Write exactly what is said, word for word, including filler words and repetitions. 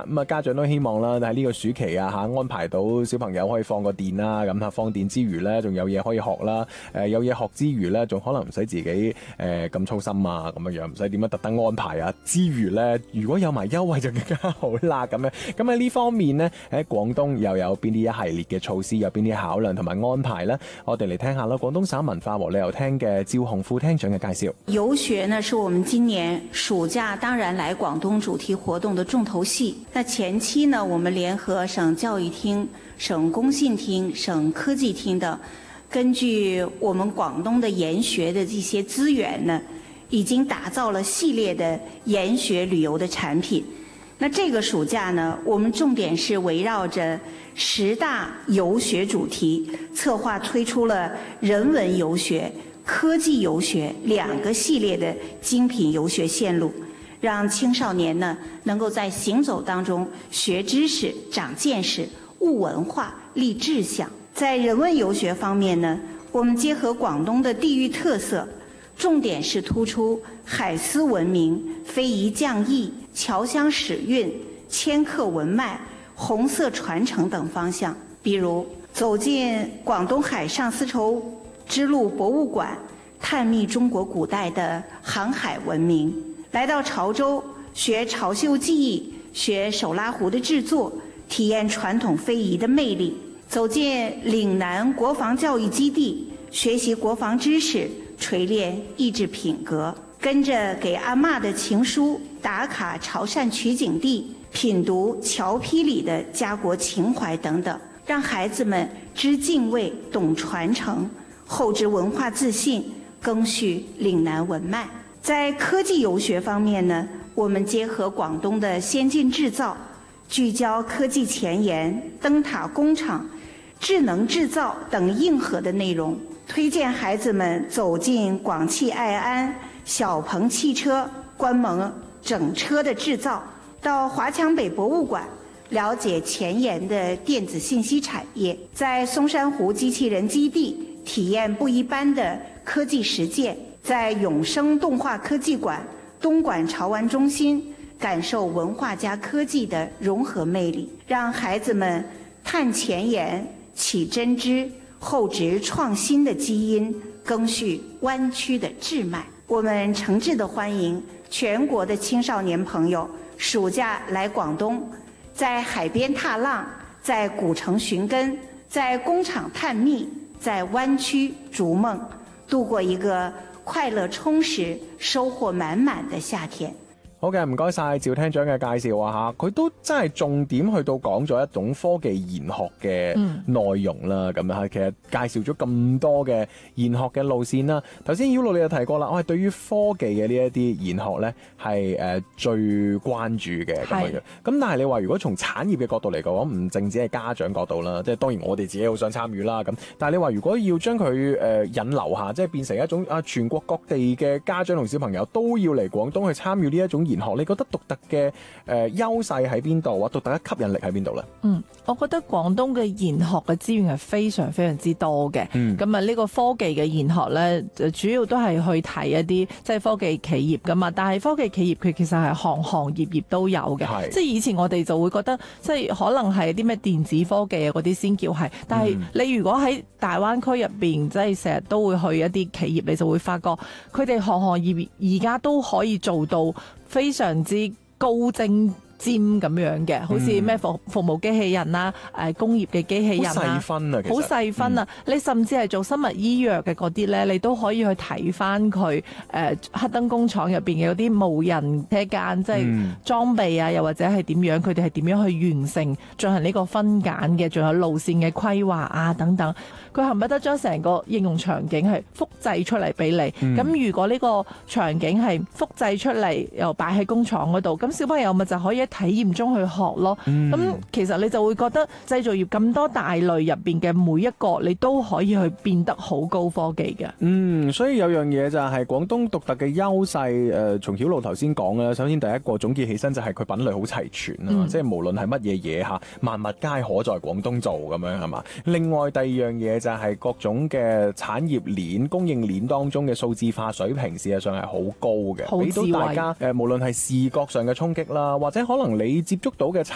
咁啊家長都希望啦，喺呢個暑期啊嚇安排到小朋友可以放個電啦，咁啊放電之餘咧，仲有嘢可以學啦。誒有嘢學之餘咧，仲可能唔使自己誒咁操心啊，咁樣樣唔使點樣特登安排啊。之餘咧，如果有埋優惠就更加好啦。咁樣咁喺呢方面呢，喺廣東又有邊啲一系列嘅措施，有邊啲考量同埋安排呢？我哋嚟聽下啦。廣東省文化和旅遊廳嘅趙洪副廳長嘅介紹。 遊學呢，是我們今年暑假當然來廣東主題活動的重頭戲。那前期呢，我們聯合省教育廳、省工信廳、省科技廳等，根據我們廣東的研學的這些資源呢，已經打造了系列的研學旅遊的產品。那這個暑假呢，我們重點是圍繞着十大遊學主題，策劃推出了人文遊學、科技遊學兩個系列的精品遊學線路，讓青少年呢能夠在行走當中學知識、長見識、悟文化、立志向。在人文遊學方面呢，我們結合廣東的地域特色，重點是突出海絲文明、非遺匠藝、僑鄉史韻、遷客文脈、紅色傳承等方向。比如走進廣東海上絲綢之路博物館，探秘中國古代的航海文明；來到潮州學潮繡技藝，學手拉壺的製作，體驗傳統非遺的魅力；走進嶺南國防教育基地，學習國防知識，錘煉意志品格；跟着給阿嬷的情書打卡潮汕取景地，品讀僑批裡的家國情懷等等，讓孩子們知敬畏、懂傳承，厚植文化自信，謄續嶺南文脈。在科技遊學方面呢，我們結合廣東的先進製造，聚焦科技前沿、燈塔工廠、智能製造等硬核的內容，推薦孩子們走進廣汽愛安、小鵬汽車，觀摩整車的製造，到華強北博物館了解前沿的電子信息產業，在松山湖機器人基地體驗不一般的科技實踐，在永生動畫科技館、東莞潮玩中心感受文化加科技的融合魅力，讓孩子們探前沿、起真知、厚植創新的基因，謄續灣區的智脈。我們誠摯地歡迎全國的青少年朋友暑假來廣東，在海邊踏浪，在古城尋根，在工廠探秘，在灣區逐夢，度過一個快樂充實、收穫滿滿的夏天。 好嘅，唔該晒趙廳長嘅介紹啊嚇，佢都真係重點去到講咗一種科技研學嘅內容啦，咁啊、嗯，其實介紹咗咁多嘅研學嘅路線啦。頭先曉露你又提過啦，我係對於科技嘅呢一啲研學咧係誒最關注嘅咁樣樣。咁但係你話如果從產業嘅角度嚟講，唔淨止係家長角度啦，即係當然我哋自己好想參與啦。咁但係你話如果要將佢誒引流下，即係變成一種啊全國各地嘅家長同小朋友都要嚟廣東去參與呢一種研學，你覺得獨特嘅誒優勢喺邊度啊？獨特嘅吸引力喺邊度咧？ 嗯，我覺得廣東嘅研學嘅資源係非常非常之多嘅。 嗯， 咁啊呢個科技嘅研學咧，主要都係去睇一啲即係科技企業噶嘛。但係科技企業佢其實係行行業業都有嘅。即係以前我哋就會覺得，即係可能係啲咩電子科技啊嗰啲先叫係。但係你如果喺大灣區入邊，即係成日都會去一啲企業，你就會發覺佢哋行行業業而家都可以做到非常之高精尖咁樣嘅，好似咩服服務機器人啦，誒工業嘅機器人啦，好細分啊，其實好細分啊！嗯、你甚至係做生物醫藥嘅嗰啲咧，你都可以去睇翻佢誒黑燈工廠入邊嘅嗰啲無人車間，即係裝備啊，又或者係點樣，佢哋係點樣去完成進行呢個分揀嘅，仲有路線嘅規劃啊等等，佢恨不得將成個應用場景係複製出嚟俾你。咁、嗯、如果呢個場景係複製出嚟，又擺喺工廠嗰度，咁小朋友咪就可以體驗中去學咯，咁、嗯、其實你就會覺得製造業咁多大類入邊嘅每一個，你都可以去變得好高科技嘅。 嗯，所以有樣嘢就係廣東獨特嘅優勢。誒、呃，從曉露頭先講啦，首先第一個總結起身就係佢品類好齊全啊，嗯、即係無論係乜嘢嘢嚇，萬物皆可在廣東做咁樣係嘛。另外第二樣嘢就係各種嘅產業鏈、供應鏈當中嘅數字化水平，事實上係好高嘅，俾到大家誒、呃，無論係視覺上嘅衝擊啦，或者可能你接觸到嘅